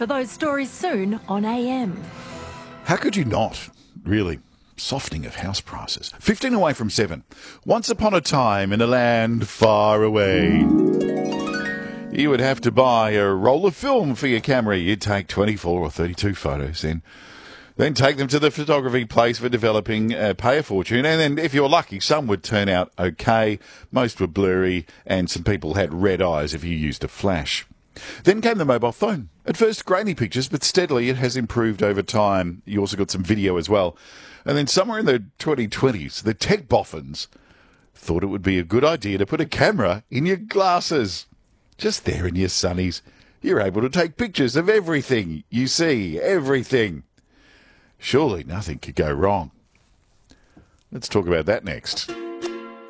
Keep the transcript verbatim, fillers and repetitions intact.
for those stories soon on A M. How could you not? Really? Softening of house prices. fifteen away from seven. Once upon a time in a land far away, you would have to buy a roll of film for your camera. You'd take twenty-four or thirty-two photos, then then take them to the photography place for developing, uh, pay a fortune, and then if you're lucky, some would turn out okay. Most were blurry, and some people had red eyes if you used a flash. Then came the mobile phone. At first, grainy pictures, but steadily it has improved over time. You also got some video as well. And then somewhere in the twenty twenties, the tech boffins thought it would be a good idea to put a camera in your glasses. Just there in your sunnies, you're able to take pictures of everything you see, everything. Surely nothing could go wrong. Let's talk about that next.